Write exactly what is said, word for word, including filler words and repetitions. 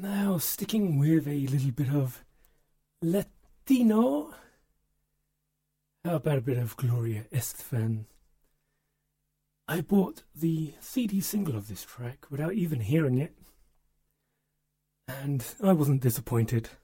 Now, sticking with a little bit of Latino. How about a bit of Gloria Estefan? I bought the C D single of this track without even hearing it, and I wasn't disappointed.